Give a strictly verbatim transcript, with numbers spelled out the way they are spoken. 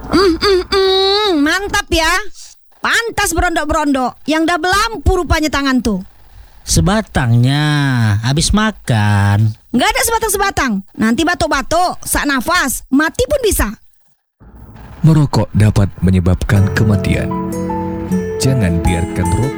Mm, mm, mm, mantap ya. Pantas berondok-berondok. Yang dah belampu rupanya tangan tuh. Sebatangnya habis makan. Nggak ada sebatang-sebatang. Nanti batuk-batuk, sak nafas, mati pun bisa. Merokok dapat menyebabkan kematian. Jangan biarkan rokok